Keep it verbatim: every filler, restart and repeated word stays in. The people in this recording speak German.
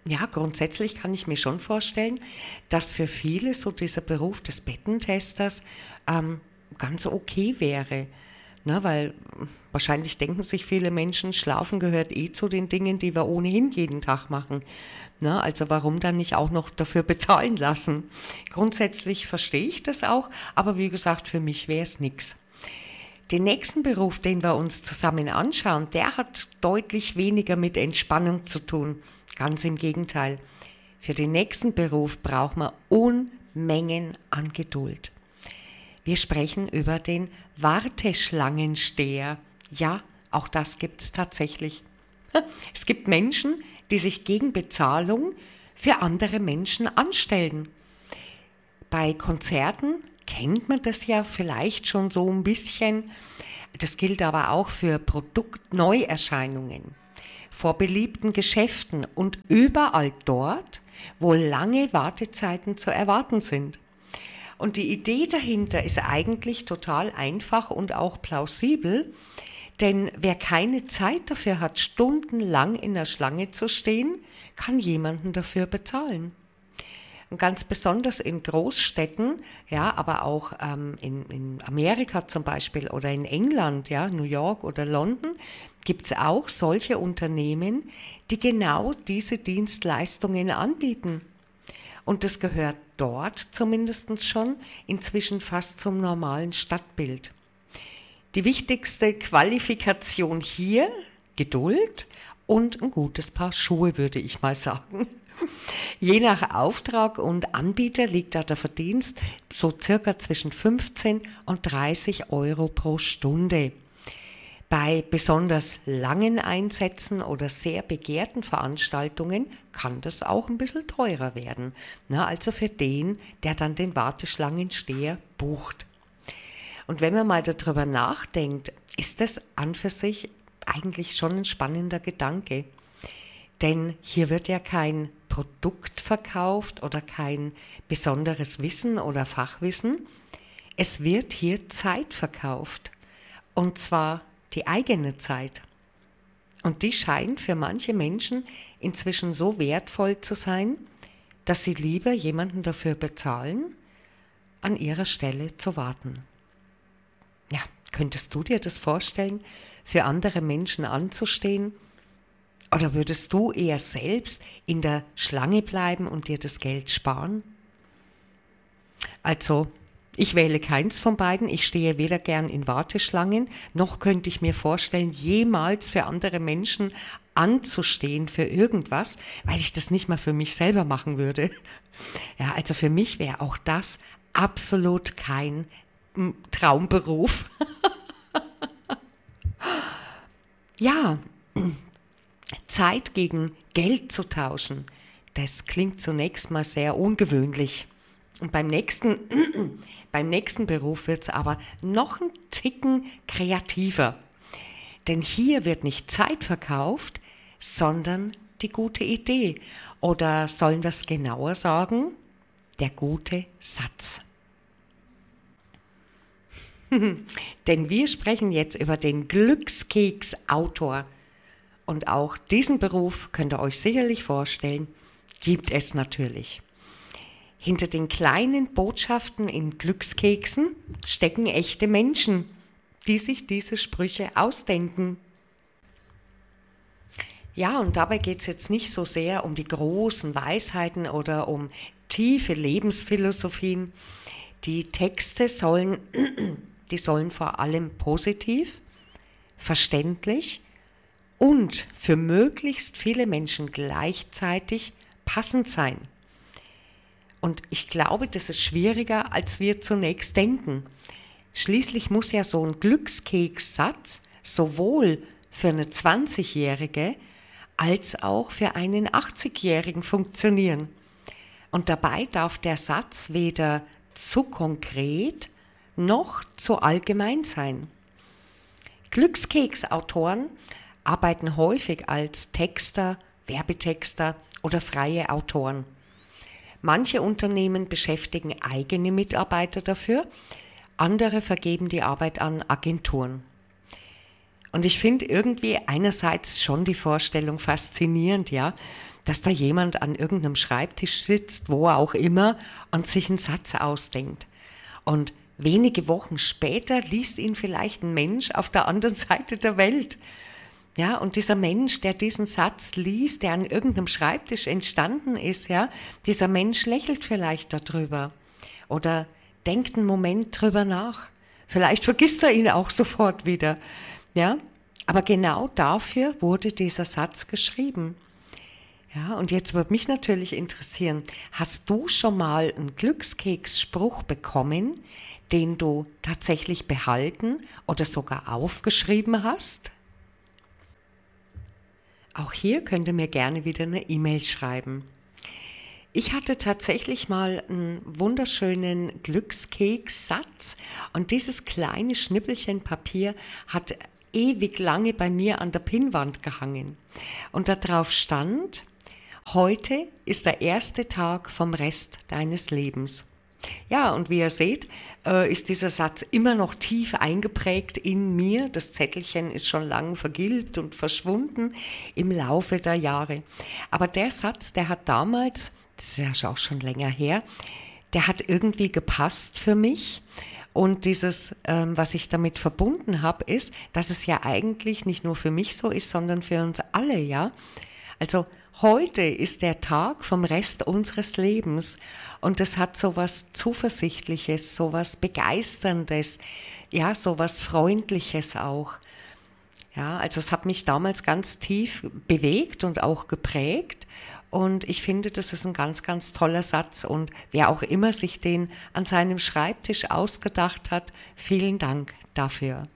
Ja, grundsätzlich kann ich mir schon vorstellen, dass für viele so dieser Beruf des Bettentesters ähm, ganz okay wäre. Ne, weil wahrscheinlich denken sich viele Menschen, Schlafen gehört eh zu den Dingen, die wir ohnehin jeden Tag machen. Ne, also warum dann nicht auch noch dafür bezahlen lassen? Grundsätzlich verstehe ich das auch, aber wie gesagt, für mich wäre es nichts. Den nächsten Beruf, den wir uns zusammen anschauen, der hat deutlich weniger mit Entspannung zu tun. Ganz im Gegenteil. Für den nächsten Beruf braucht man Unmengen an Geduld. Wir sprechen über den Warteschlangensteher. Ja, auch das gibt es tatsächlich. Es gibt Menschen, die sich gegen Bezahlung für andere Menschen anstellen. Bei Konzerten kennt man das ja vielleicht schon so ein bisschen. Das gilt aber auch für Produktneuerscheinungen, vor beliebten Geschäften und überall dort, wo lange Wartezeiten zu erwarten sind. Und die Idee dahinter ist eigentlich total einfach und auch plausibel, denn wer keine Zeit dafür hat, stundenlang in der Schlange zu stehen, kann jemanden dafür bezahlen. Und ganz besonders in Großstädten, ja, aber auch ähm, in, in Amerika zum Beispiel oder in England, ja, New York oder London, gibt es auch solche Unternehmen, die genau diese Dienstleistungen anbieten. Und das gehört dort zumindest schon inzwischen fast zum normalen Stadtbild. Die wichtigste Qualifikation hier, Geduld und ein gutes Paar Schuhe, würde ich mal sagen. Je nach Auftrag und Anbieter liegt da der Verdienst so circa zwischen fünfzehn und dreißig Euro pro Stunde. Bei besonders langen Einsätzen oder sehr begehrten Veranstaltungen kann das auch ein bisschen teurer werden. Na, also für den, der dann den Warteschlangensteher bucht. Und wenn man mal darüber nachdenkt, ist das an für sich eigentlich schon ein spannender Gedanke. Denn hier wird ja kein Produkt verkauft oder kein besonderes Wissen oder Fachwissen. Es wird hier Zeit verkauft. Und zwar die eigene Zeit. Und die scheint für manche Menschen inzwischen so wertvoll zu sein, dass sie lieber jemanden dafür bezahlen, an ihrer Stelle zu warten. Ja, könntest du dir das vorstellen, für andere Menschen anzustehen? Oder würdest du eher selbst in der Schlange bleiben und dir das Geld sparen? Also, ich wähle keins von beiden. Ich stehe weder gern in Warteschlangen, noch könnte ich mir vorstellen, jemals für andere Menschen anzustehen für irgendwas, weil ich das nicht mal für mich selber machen würde. Ja, also für mich wäre auch das absolut kein Traumberuf. Ja, Zeit gegen Geld zu tauschen, das klingt zunächst mal sehr ungewöhnlich. Und beim nächsten, beim nächsten Beruf wird es aber noch einen Ticken kreativer. Denn hier wird nicht Zeit verkauft, sondern die gute Idee. Oder sollen wir es genauer sagen? Der gute Satz. Denn wir sprechen jetzt über den Glückskeksautor. Und auch diesen Beruf könnt ihr euch sicherlich vorstellen, gibt es natürlich. Hinter den kleinen Botschaften in Glückskeksen stecken echte Menschen, die sich diese Sprüche ausdenken. Ja, und dabei geht es jetzt nicht so sehr um die großen Weisheiten oder um tiefe Lebensphilosophien. Die Texte sollen, die sollen vor allem positiv, verständlich und für möglichst viele Menschen gleichzeitig passend sein. Und ich glaube, das ist schwieriger, als wir zunächst denken. Schließlich muss ja so ein Glückskekssatz sowohl für eine zwanzigjährige als auch für einen achtzigjährigen funktionieren. Und dabei darf der Satz weder zu konkret noch zu allgemein sein. Glückskeksautoren arbeiten häufig als Texter, Werbetexter oder freie Autoren. Manche Unternehmen beschäftigen eigene Mitarbeiter dafür, andere vergeben die Arbeit an Agenturen. Und ich finde irgendwie einerseits schon die Vorstellung faszinierend, ja, dass da jemand an irgendeinem Schreibtisch sitzt, wo auch immer, und sich einen Satz ausdenkt. Und wenige Wochen später liest ihn vielleicht ein Mensch auf der anderen Seite der Welt. Ja, und dieser Mensch, der diesen Satz liest, der an irgendeinem Schreibtisch entstanden ist, ja, dieser Mensch lächelt vielleicht darüber oder denkt einen Moment drüber nach. Vielleicht vergisst er ihn auch sofort wieder. Ja, aber genau dafür wurde dieser Satz geschrieben. Ja, und jetzt würde mich natürlich interessieren, hast du schon mal einen Glückskeksspruch bekommen, den du tatsächlich behalten oder sogar aufgeschrieben hast? Auch hier könnt ihr mir gerne wieder eine E-Mail schreiben. Ich hatte tatsächlich mal einen wunderschönen Glückskekssatz und dieses kleine Schnippelchen Papier hat ewig lange bei mir an der Pinnwand gehangen. Und da drauf stand: Heute ist der erste Tag vom Rest deines Lebens. Ja, und wie ihr seht, äh, ist dieser Satz immer noch tief eingeprägt in mir. Das Zettelchen ist schon lang vergilbt und verschwunden im Laufe der Jahre. Aber der Satz, der hat damals, das ist ja auch schon länger her, der hat irgendwie gepasst für mich. Und dieses, ähm, was ich damit verbunden habe, ist, dass es ja eigentlich nicht nur für mich so ist, sondern für uns alle, ja. Also heute ist der Tag vom Rest unseres Lebens und das hat so was Zuversichtliches, so was Begeisterndes, ja, so was Freundliches auch. Ja, also es hat mich damals ganz tief bewegt und auch geprägt und ich finde, das ist ein ganz, ganz toller Satz und wer auch immer sich den an seinem Schreibtisch ausgedacht hat, vielen Dank dafür.